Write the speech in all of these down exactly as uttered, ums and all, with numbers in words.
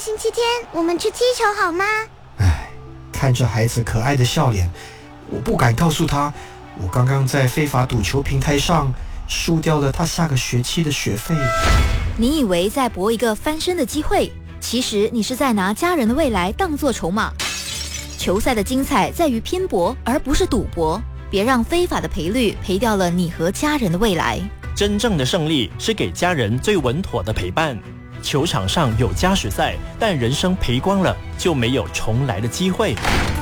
星期天我们去踢球好吗？ 唉，看着孩子可爱的笑脸，我不敢告诉他，我刚刚在非法赌球平台上输掉了他下个学期的学费。 你以为在搏一个翻身的机会，其实你是在拿家人的未来当作筹码。球赛的精彩在于拼搏，而不是赌博。别让非法的赔率赔掉了你和家人的未来。 真正的胜利是给家人最稳妥的陪伴。球场上有加时赛，但人生赔光了就没有重来的机会。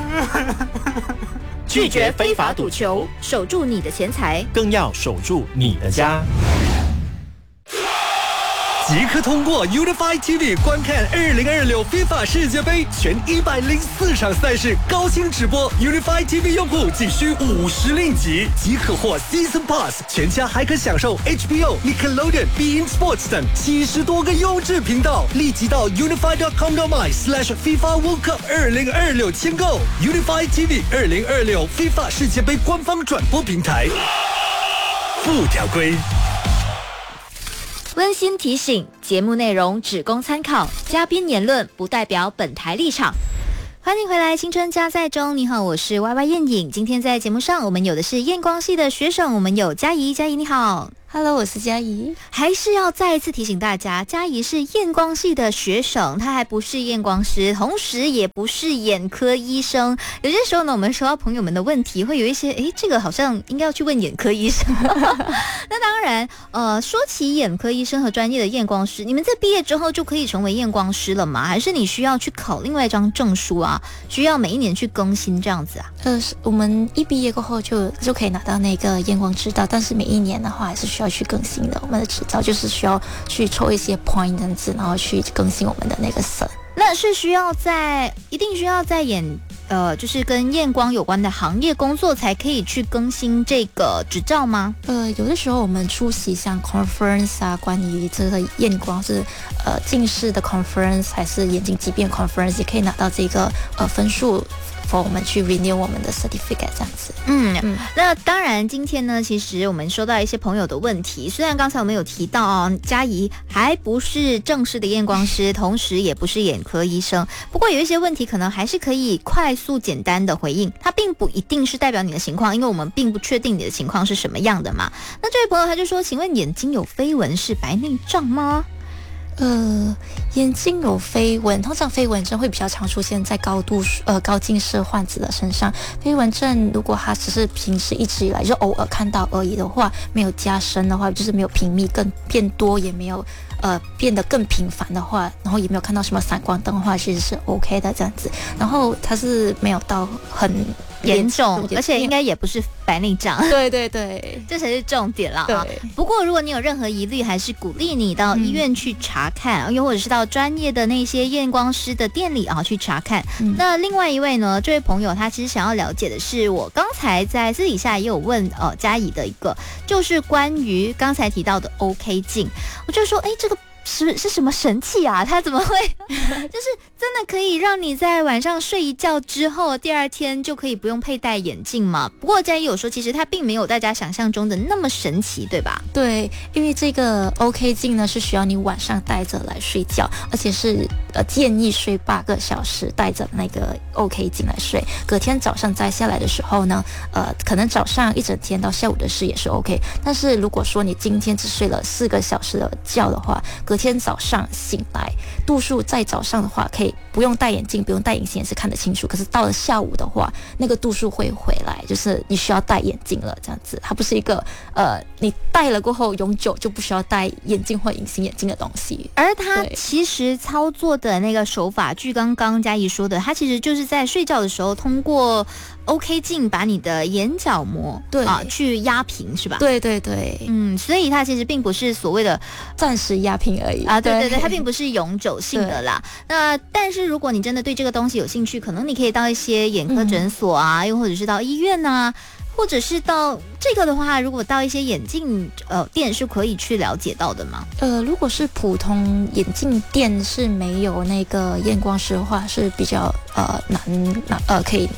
拒绝非法赌球，守住你的钱财， 更要守住你的家。 即刻通过 Unify T V 观看二零二六 FIFA 世界杯全一百零四场赛事高清直播。Unify T V 用户仅需五十令吉即可获 Season Pass， 全家还可享受 H B O、Nickelodeon、Bein Sports 等七十多个优质频道。立即到 unify dot com dot my slash FIFA World Cup 二零二六签购 Unify T V 二零二六 FIFA 世界杯官方转播平台。附条规。 温馨提醒：节目内容只供参考，嘉宾言论不代表本台立场。欢迎回来，青春加载中。你好，我是 Y Y 燕颖。今天在节目上，我们有的是验光系的学生，我们有嘉怡。嘉怡你好。 Hello， 我是嘉怡。 还是要再一次提醒大家，嘉怡是验光系的学生，她还不是验光师，同时也不是眼科医生。有些时候呢，我们收到朋友们的问题，会有一些，诶，这个好像应该要去问眼科医生。那当然，呃，说起眼科医生和专业的验光师，你们在毕业之后就可以成为验光师了吗？还是你需要去考另外一张证书啊？需要每一年去更新这样子啊？ 呃，我们一毕业过后就就可以拿到那个验光执照，但是每一年的话还是需要要去更新的。我们的执照就是需要去抽一些 point 这样子，然后去更新我们的那个 cert。 那是需要在一定需要在眼呃，就是跟验光有关的行业工作才可以去更新这个执照吗？ 呃，有的时候我们出席像 conference 啊，关于这个验光是呃近视的 conference 还是眼睛疾病 conference， 也可以拿到这个呃分数。我们去 renew 我们的 certificate 这样子。 嗯嗯，那当然，今天呢，其实我们收到一些朋友的问题。虽然刚才我们有提到哦，嘉怡还不是正式的验光师，同时也不是眼科医生，不过有一些问题可能还是可以快速简单的回应。它并不一定是代表你的情况，因为我们并不确定你的情况是什么样的嘛。那这位朋友他就说，请问眼睛有飞蚊是白内障吗？ 呃，眼睛有飞蚊，通常飞蚊症会比较常出现在高度呃高近视患者的身上。飞蚊症如果它只是平时一直以来就偶尔看到而已的话，没有加深的话，就是没有频密更变多，也没有呃变得更频繁的话，然后也没有看到什么闪光灯的话，其实是 OK 的这样子。然后它是没有到很严重，而且应该也不是白内障。 对对对， 这才是重点啦。 对。 不过如果你有任何疑虑，还是鼓励你到医院去查看，嗯、又或者是到专业的那些验光师的店里啊去查看。嗯、那另外一位呢，这位朋友他其实想要了解的是，我刚才在私底下也有问呃嘉怡的一个，就是关于刚才提到的 OK 镜，我就说，哎，这个。是是什么神器啊？它怎么会就是真的可以让你在晚上睡一觉之后，第二天就可以不用佩戴眼镜吗？不过嘉怡有说，其实它并没有大家想象中的那么神奇，对吧？ 对，因为这个 OK 镜呢是需要你晚上戴着来睡觉，而且是呃建议睡八个小时，戴着那个 OK 镜来睡。隔天早上摘下来的时候呢，呃，可能早上一整天到下午的事也是 OK。但是如果说你今天只睡了四个小时的觉的话，隔天早上醒来，度数在早上的话，可以不用戴眼镜，不用戴隐形也是看得清楚。可是到了下午的话，那个度数会回来，就是你需要戴眼镜了，这样子。它不是一个呃，你戴了过后永久就不需要戴眼镜或隐形眼镜的东西。 而它其实操作的那个手法，据刚刚嘉怡说的，它其实就是在睡觉的时候通过 OK 镜把你的眼角膜对啊去压平，是吧？ 对对对， 嗯，所以它其实并不是所谓的暂时压平而已啊，对对对，它并不是永久性的啦。那但是如果你真的对这个东西有兴趣，可能你可以到一些眼科诊所啊，嗯、又或者是到医院啊，或者是到这个的话，如果到一些眼镜呃店是可以去了解到的吗？ 呃，如果是普通眼镜店是没有那个验光师的话，是比较呃难难呃可以。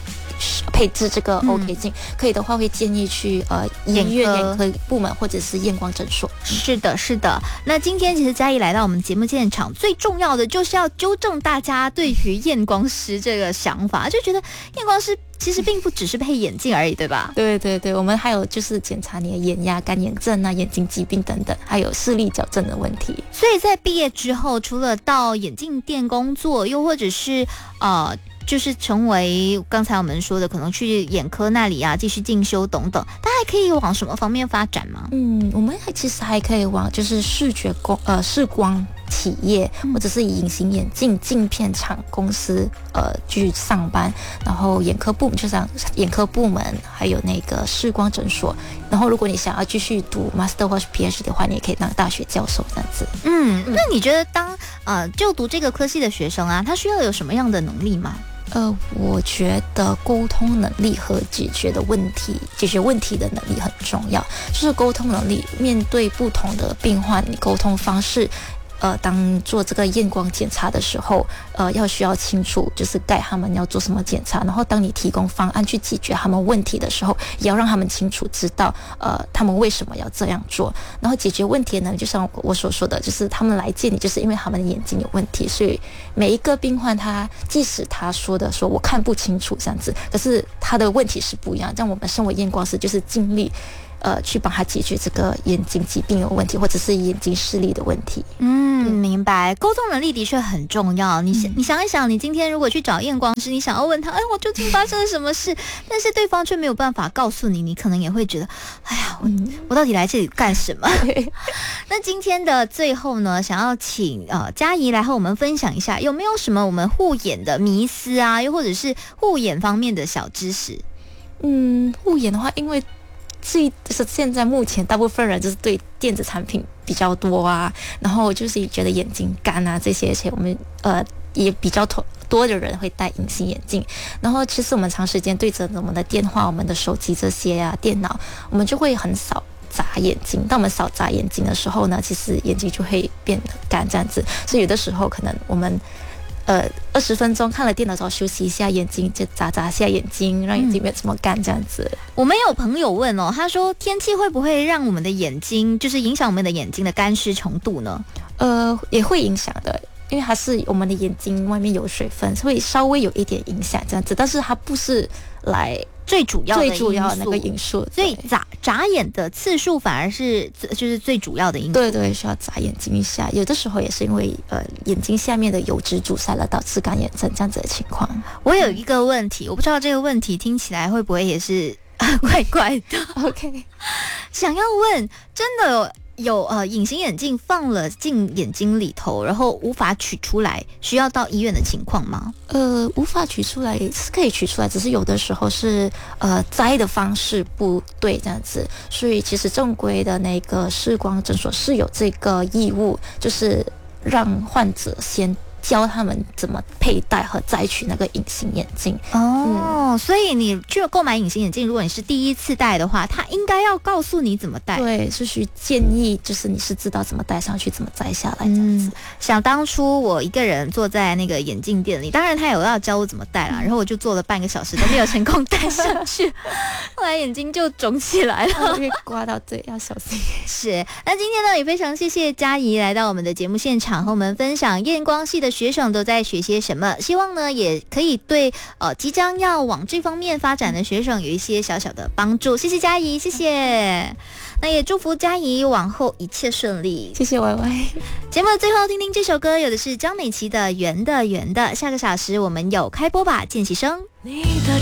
配置这个 OK 镜，嗯、可以的话会建议去呃医院眼科部门或者是验光诊所。 是的，是的。那今天其实嘉怡来到我们节目现场，最重要的就是要纠正大家对于验光师这个想法，就觉得验光师其实并不只是配眼镜而已，对吧？ 对对对，我们还有就是检查你的眼压、干眼症啊、眼睛疾病等等，还有视力矫正的问题。 所以在毕业之后，除了到眼镜店工作，又或者是呃。就是成为刚才我们说的，可能去眼科那里啊，继续进修等等，他还可以往什么方面发展吗？ 嗯，我们其实还可以往就是视觉光呃视光企业，或者是隐形眼镜镜片厂公司呃去上班，然后眼科部门就像眼科部门，还有那个视光诊所。然后如果你想要继续读 Master 或是 PhD 的话，你也可以当大学教授这样子。 嗯，那你觉得当呃就读这个科系的学生啊，他需要有什么样的能力吗？ 呃，我觉得沟通能力和解决的问题、解决问题的能力很重要。就是沟通能力，面对不同的病患，你沟通方式。呃，当做这个验光检查的时候，呃，要需要清楚，就是带他们要做什么检查。然后，当你提供方案去解决他们问题的时候，也要让他们清楚知道，呃，他们为什么要这样做。然后解决问题呢，就像我所说的，就是他们来见你，就是因为他们的眼睛有问题。所以每一个病患他，即使他说的说我看不清楚这样子，可是他的问题是不一样。像我们身为验光师，就是尽力。呃，去帮他解决这个眼睛疾病有问题，或者是眼睛视力的问题。 嗯，明白。沟通能力的确很重要。你想，嗯、你想一想，你今天如果去找验光师，你想要问他，哎，我究竟发生了什么事？但是对方却没有办法告诉你，你可能也会觉得，哎呀，我、嗯、我到底来这里干什么？那今天的最后呢，想要请呃嘉怡来和我们分享一下，有没有什么我们护眼的迷思啊，又或者是护眼方面的小知识？ 嗯，护眼的话，因为最就是现在目前大部分人就是对电子产品比较多啊，然后就是觉得眼睛干啊这些，而且我们呃也比较多多的人会戴隐形眼镜，然后其实我们长时间对着我们的电话、我们的手机这些啊电脑，我们就会很少眨眼睛。当我们少眨眼睛的时候呢，其实眼睛就会变得干这样子，所以有的时候可能我们呃，二十分钟看了电脑之后休息一下眼睛，就眨眨下眼睛，让眼睛没有这么干这样子。 嗯、我们有朋友问哦，他说天气会不会让我们的眼睛，就是影响我们的眼睛的干湿程度呢？ 呃，也会影响的，因为它是我们的眼睛外面有水分，会稍微有一点影响这样子，但是它不是来最主要的最主要的那个因素， 所以眨眨眼的次数反而是就是最主要的因素。 对对，需要眨眼睛一下。有的时候也是因为呃眼睛下面的油脂阻塞了，导致干眼症这样子的情况。 我有一个问题，我不知道这个问题听起来会不会也是怪怪的。 OK， 想要问，真的有。有呃隐形眼镜放了进眼睛里头，然后无法取出来，需要到医院的情况吗？ 呃，无法取出来是可以取出来，只是有的时候是呃摘的方式不对这样子，所以其实正规的那个视光诊所是有这个义务，就是让患者先教他们怎么佩戴和摘取那个隐形眼镜哦、嗯，所以你去购买隐形眼镜，如果你是第一次戴的话，他应该要告诉你怎么戴。 对，是需建议，就是你是知道怎么戴上去，怎么摘下来这样子。 嗯、想当初我一个人坐在那个眼镜店里，当然他有要教我怎么戴啦，然后我就坐了半个小时都没有成功戴上去，后来眼睛就肿起来了， 会刮到，对，要小心。 是，那今天呢也非常谢谢嘉怡来到我们的节目现场，和我们分享验光系的学生都在学些什么，希望呢也可以对呃即将要往这方面发展的学生有一些小小的帮助。谢谢嘉怡，谢谢。那也祝福嘉怡往后一切顺利。 谢谢 Y Y。 节目的最后听听这首歌，有的是张美琪的《圆的圆的》。下个小时我们有开播吧，见习生。 你的